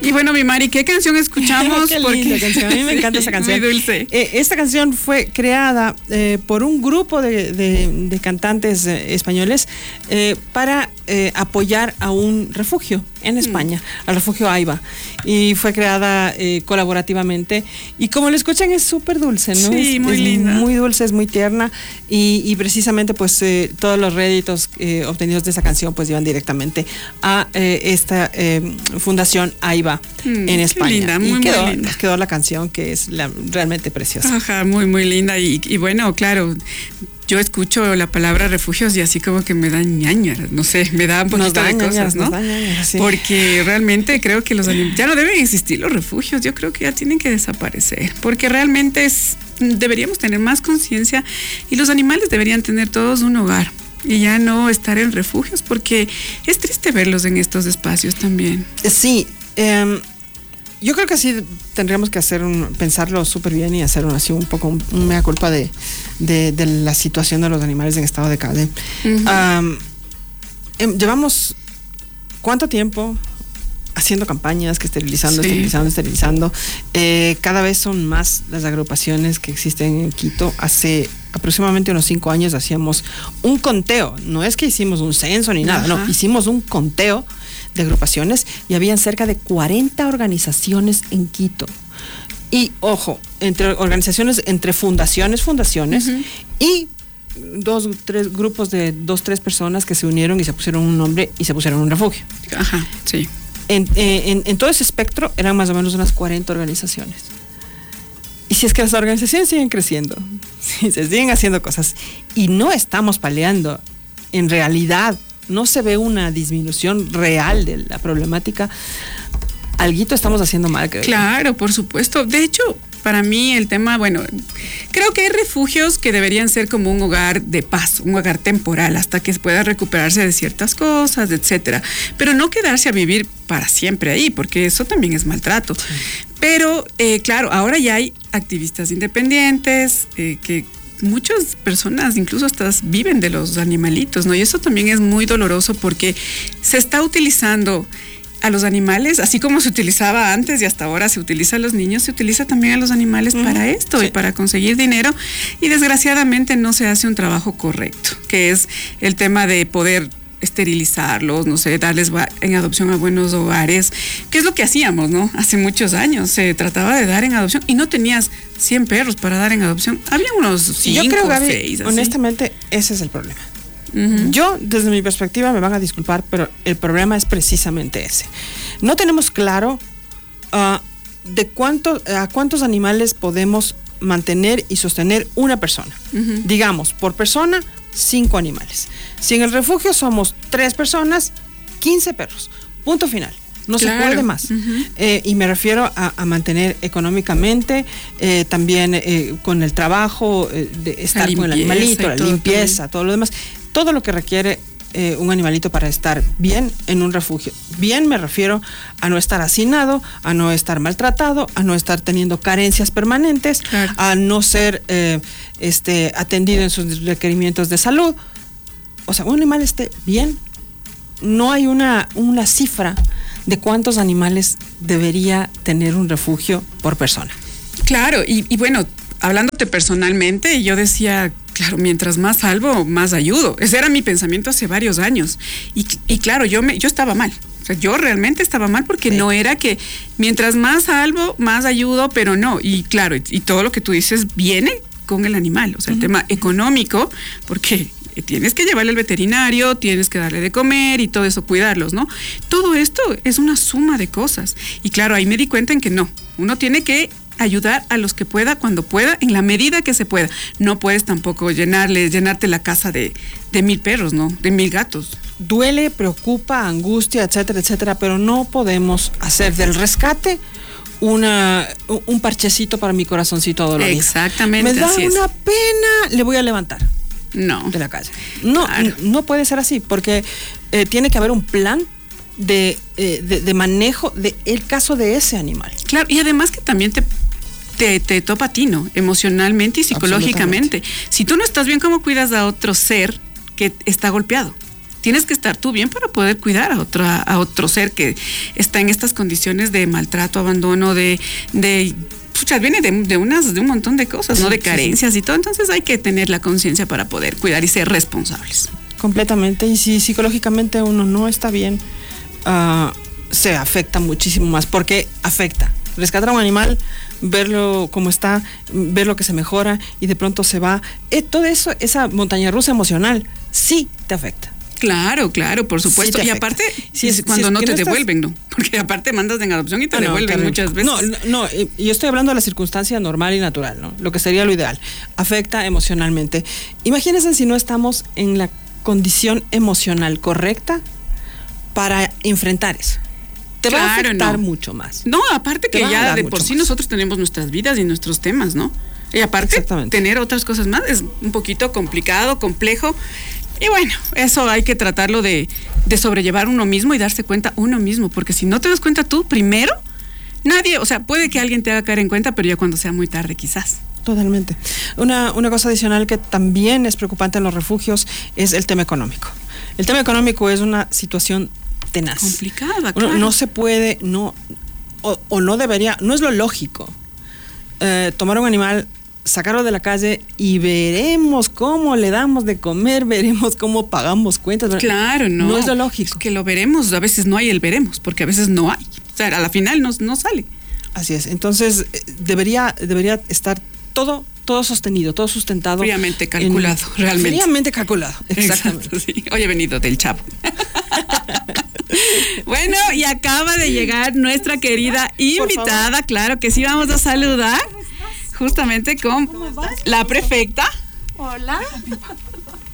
Y bueno, mi Mari, ¿qué canción escuchamos? Qué linda canción, a mí me encanta esa canción. Muy dulce. Esta canción fue creada por un grupo de cantantes españoles para apoyar a un refugio en España, al refugio AIBA. Y fue creada colaborativamente. Y como lo escuchan, es súper dulce, ¿no? Sí, muy linda. Muy dulce, es muy tierna. Y precisamente, pues, todos los réditos obtenidos de esa canción, pues, llevan directamente a esta fundación AIBA en España. Linda, muy, y muy linda. quedó la canción, que es realmente preciosa. Ajá, muy, muy linda. Y bueno, claro, yo escucho la palabra refugios y así como que me dan ñañaras, no sé, me da un poquito de cosas, ¿no? Sí. Porque realmente creo que ya no deben existir los refugios, yo creo que ya tienen que desaparecer, porque realmente deberíamos tener más conciencia y los animales deberían tener todos un hogar y ya no estar en refugios, porque es triste verlos en estos espacios también. Sí, yo creo que sí tendríamos que pensarlo súper bien y hacer así un poco un mea culpa de la situación de los animales en estado de calle. Llevamos ¿cuánto tiempo haciendo campañas que esterilizando? Cada vez son más las agrupaciones que existen en Quito. Hace aproximadamente unos 5 años hacíamos un conteo, no es que hicimos un censo ni nada, no, hicimos un conteo de agrupaciones y habían cerca de 40 organizaciones en Quito. Y ojo, entre organizaciones, entre fundaciones y 2-3 grupos de 2-3 personas que se unieron y se pusieron un nombre y se pusieron un refugio. Ajá, sí. En todo ese espectro eran más o menos unas 40 organizaciones. Y si es que las organizaciones siguen creciendo, si se siguen haciendo cosas y no estamos paliando, en realidad no se ve una disminución real de la problemática, alguito estamos haciendo mal, creo. Claro, por supuesto. De hecho, para mí el tema, bueno, creo que hay refugios que deberían ser como un hogar de paz, un hogar temporal, hasta que pueda recuperarse de ciertas cosas, etcétera. Pero no quedarse a vivir para siempre ahí, porque eso también es maltrato. Sí. Pero, claro, ahora ya hay activistas independientes que muchas personas incluso hasta viven de los animalitos, ¿no? Y eso también es muy doloroso porque se está utilizando a los animales, así como se utilizaba antes y hasta ahora se utiliza a los niños, se utiliza también a los animales para esto y para conseguir dinero, y desgraciadamente no se hace un trabajo correcto, que es el tema de poder esterilizarlos, no sé, darles en adopción a buenos hogares, que es lo que hacíamos, ¿no? Hace muchos años se trataba de dar en adopción y no tenías 100 perros para dar en adopción, había unos 5 o 6. Honestamente, ese es el problema. Yo, desde mi perspectiva, me van a disculpar, pero el problema es precisamente ese. No tenemos claro a cuántos animales podemos mantener y sostener una persona. Digamos, por persona, 5 animales. Si en el refugio somos 3 personas, 15 perros. Punto final. No se puede más. Y me refiero a mantener económicamente, también con el trabajo, de estar con el animalito, la limpieza, todo lo demás. Todo lo que requiere un animalito para estar bien en un refugio. Bien me refiero a no estar hacinado, a no estar maltratado, a no estar teniendo carencias permanentes, a no ser atendido en sus requerimientos de salud. O sea, un animal esté bien. No hay una cifra de cuántos animales debería tener un refugio por persona. Claro, y bueno, hablándote personalmente, yo decía, claro, mientras más salvo, más ayudo. Ese era mi pensamiento hace varios años. Y claro, yo estaba mal. O sea, yo realmente estaba mal porque no era que mientras más salvo, más ayudo, pero no. Y claro, y todo lo que tú dices viene con el animal. O sea, el tema económico, porque tienes que llevarle al veterinario, tienes que darle de comer y todo eso, cuidarlos, ¿no? Todo esto es una suma de cosas. Y claro, ahí me di cuenta en que no. Uno tiene que ayudar a los que pueda, cuando pueda, en la medida que se pueda. No puedes tampoco llenarte la casa de 1,000 perros, ¿no? De 1,000 gatos. Duele, preocupa, angustia, etcétera, etcétera, pero no podemos hacer del rescate un parchecito para mi corazoncito dolorido. Exactamente. Me da una pena, le voy a levantar. No. De la calle. No, claro. No puede ser así, porque tiene que haber un plan de manejo del caso de ese animal. Claro, y además que también te topa a ti, ¿no? Emocionalmente y psicológicamente. Si tú no estás bien, ¿cómo cuidas a otro ser que está golpeado? tienes que estar tú bien para poder cuidar a otro ser que está en estas condiciones de maltrato, abandono, pucha, viene de un montón de cosas, ¿no? De carencias y todo. Entonces hay que tener la conciencia para poder cuidar y ser responsables. Completamente. Y si psicológicamente uno no está bien, se afecta muchísimo más, porque afecta. Rescatar a un animal, verlo como está, ver lo que se mejora y de pronto se va. Todo eso, esa montaña rusa emocional, sí te afecta. Claro, por supuesto. Sí, y aparte, cuando no te devuelven, ¿no? Porque aparte mandas en adopción y te devuelven muchas veces. No, yo estoy hablando de la circunstancia normal y natural, ¿no? Lo que sería lo ideal. Afecta emocionalmente. Imagínense si no estamos en la condición emocional correcta para enfrentar eso. Te va a afectar mucho más. No, aparte que ya de por sí nosotros tenemos nuestras vidas y nuestros temas, ¿no? Y aparte, tener otras cosas más es un poquito complicado, complejo. Y bueno, eso hay que tratarlo de sobrellevar uno mismo y darse cuenta uno mismo, porque si no te das cuenta tú primero, nadie, o sea, puede que alguien te haga caer en cuenta, pero ya cuando sea muy tarde quizás. Totalmente. Una cosa adicional que también es preocupante en los refugios es el tema económico. El tema económico es una situación tenaz. Complicada, claro. No se puede, o no debería, no es lo lógico. Tomar un animal, sacarlo de la calle y veremos cómo le damos de comer, veremos cómo pagamos cuentas. Claro, no. No es lo lógico. Es que lo veremos, a veces no hay el veremos, porque a veces no hay. O sea, a la final no sale. Así es. Entonces, debería estar todo sostenido, todo sustentado. Fríamente calculado, realmente. Fríamente calculado, exactamente. Exacto, sí. Hoy he venido del Chavo. Bueno, y acaba de llegar nuestra querida invitada, claro que sí, vamos a saludar justamente con la prefecta. Hola.